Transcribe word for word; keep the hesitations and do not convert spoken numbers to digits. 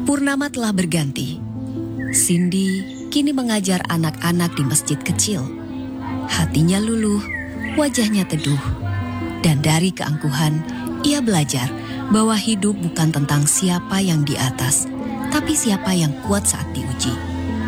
Purnama telah berganti. Cindy kini mengajar anak-anak di masjid kecil. Hatinya luluh, wajahnya teduh. Dan dari keangkuhan, ia belajar bahwa hidup bukan tentang siapa yang di atas, tapi siapa yang kuat saat diuji.